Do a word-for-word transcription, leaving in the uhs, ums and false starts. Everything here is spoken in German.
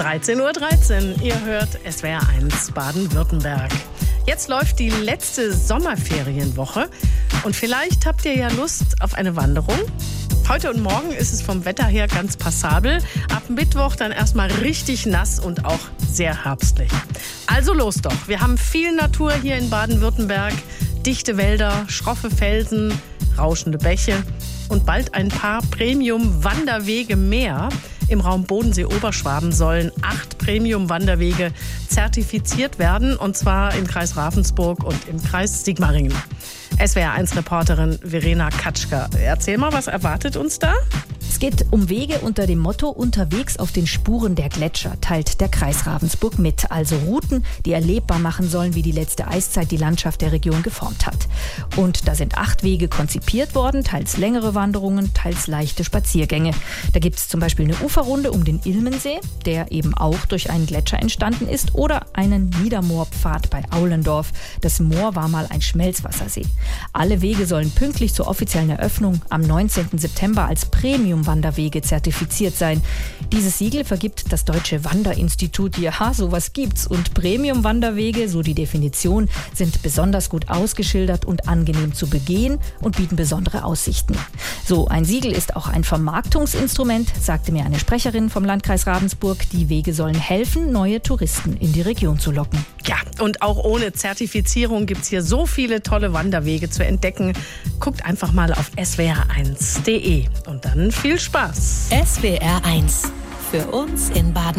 dreizehn Uhr dreizehn. Ihr hört S W R eins Baden-Württemberg. Jetzt läuft die letzte Sommerferienwoche und vielleicht habt ihr ja Lust auf eine Wanderung. Heute und morgen ist es vom Wetter her ganz passabel. Ab Mittwoch dann erstmal richtig nass und auch sehr herbstlich. Also los doch. Wir haben viel Natur hier in Baden-Württemberg. Dichte Wälder, schroffe Felsen, rauschende Bäche und bald ein paar Premium-Wanderwege mehr. Im Raum Bodensee-Oberschwaben sollen acht Premium-Wanderwege zertifiziert werden, und zwar im Kreis Ravensburg und im Kreis Sigmaringen. S W R eins Reporterin Verena Katschka. Erzähl mal, was erwartet uns da? Es geht um Wege unter dem Motto „Unterwegs auf den Spuren der Gletscher", teilt der Kreis Ravensburg mit. Also Routen, die erlebbar machen sollen, wie die letzte Eiszeit die Landschaft der Region geformt hat. Und da sind acht Wege konzipiert worden, teils längere Wanderungen, teils leichte Spaziergänge. Da gibt es zum Beispiel eine Uferrunde um den Ilmensee, der eben auch durch einen Gletscher entstanden ist, oder einen Niedermoorpfad bei Aulendorf. Das Moor war mal ein Schmelzwassersee. Alle Wege sollen pünktlich zur offiziellen Eröffnung am neunzehnten September als Premium-Wanderwege zertifiziert sein. Dieses Siegel vergibt das Deutsche Wanderinstitut. Ja, sowas gibt's. Und Premium-Wanderwege, so die Definition, sind besonders gut ausgeschildert und angenehm zu begehen und bieten besondere Aussichten. So ein Siegel ist auch ein Vermarktungsinstrument, sagte mir eine Sprecherin vom Landkreis Ravensburg. Die Wege sollen helfen, neue Touristen in die Region zu locken. Ja, und auch ohne Zertifizierung gibt's hier so viele tolle Wanderwege zu entdecken. Guckt einfach mal auf s w r eins punkt d e und dann viel Spaß. S W R eins. Für uns in Baden.